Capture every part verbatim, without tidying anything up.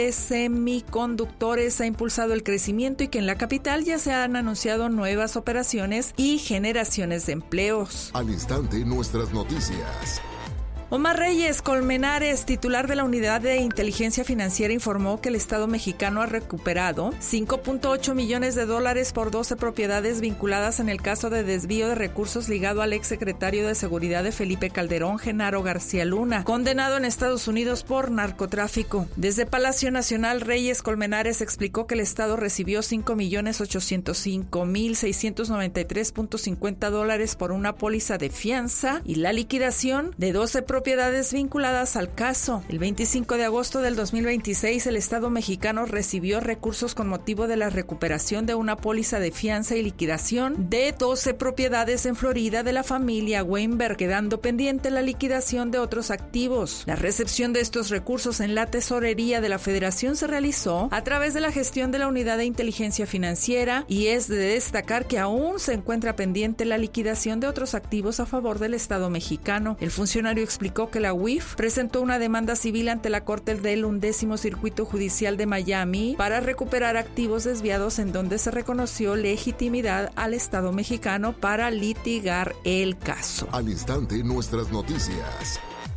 semiconductores ha impulsado el crecimiento y que en la capital ya se han anunciado nuevas operaciones y generaciones de empleos. Al instante, nuestras noticias. Omar Reyes Colmenares, titular de la Unidad de Inteligencia Financiera, informó que el Estado mexicano ha recuperado cinco punto ocho millones de dólares por doce propiedades vinculadas en el caso de desvío de recursos ligado al exsecretario de Seguridad de Felipe Calderón, Genaro García Luna, condenado en Estados Unidos por narcotráfico. Desde Palacio Nacional, Reyes Colmenares explicó que el Estado recibió cinco millones ochocientos cinco mil seiscientos noventa y tres punto cincuenta dólares por una póliza de fianza y la liquidación de doce propiedades propiedades vinculadas al caso. El veinticinco de agosto del dos mil veintiséis, el Estado mexicano recibió recursos con motivo de la recuperación de una póliza de fianza y liquidación de doce propiedades en Florida de la familia Weinberg, quedando pendiente la liquidación de otros activos. La recepción de estos recursos en la tesorería de la Federación se realizó a través de la gestión de la Unidad de Inteligencia Financiera y es de destacar que aún se encuentra pendiente la liquidación de otros activos a favor del Estado mexicano. El funcionario explicó que la U I F presentó una demanda civil ante la Corte del Undécimo Circuito Judicial de Miami para recuperar activos desviados, en donde se reconoció legitimidad al Estado mexicano para litigar el caso. Al instante, nuestras noticias.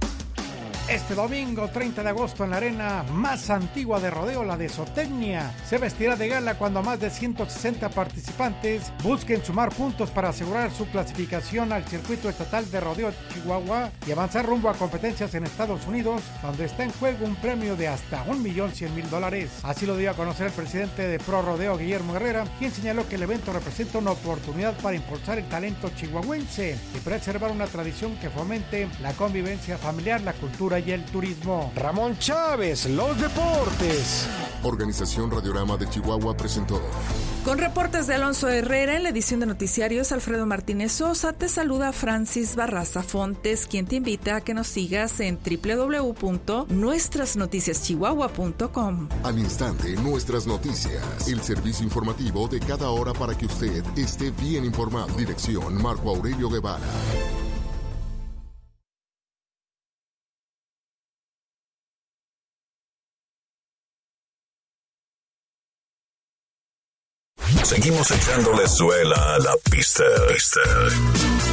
Este domingo, treinta de agosto, en la arena más antigua de rodeo, la de Zootecnia, se vestirá de gala cuando más de ciento sesenta participantes busquen sumar puntos para asegurar su clasificación al circuito estatal de rodeo Chihuahua y avanzar rumbo a competencias en Estados Unidos, donde está en juego un premio de hasta un millón cien mil dólares. Así lo dio a conocer el presidente de Pro Rodeo, Guillermo Herrera, quien señaló que el evento representa una oportunidad para impulsar el talento chihuahuense y preservar una tradición que fomente la convivencia familiar, la cultura y el turismo. Ramón Chávez, los deportes. Organización Radiorama de Chihuahua presentó. Con reportes de Alonso Herrera, en la edición de noticiarios, Alfredo Martínez Sosa, te saluda Francis Barraza Fontes, quien te invita a que nos sigas en doble u doble u doble u punto nuestras noticias chihuahua punto com. Al instante, nuestras noticias. El servicio informativo de cada hora para que usted esté bien informado. Dirección Marco Aurelio Guevara. Seguimos echándole suela a la pista. pista.